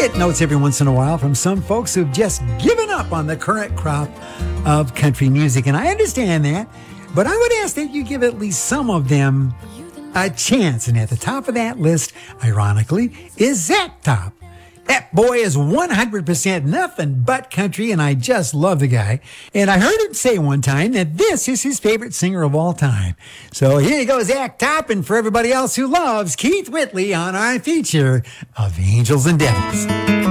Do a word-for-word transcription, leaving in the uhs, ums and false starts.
get notes every once in a while from some folks who've just given up on the current crop of country music, and I understand that, but I would ask that you give at least some of them a chance. And at the top of that list, ironically, is Zach Top. That boy is one hundred percent nothing but country, and I just love the guy. And I heard him say one time that this is his favorite singer of all time. So here you go, Zach Top, and for everybody else who loves Keith Whitley on our feature of Angels and Devils.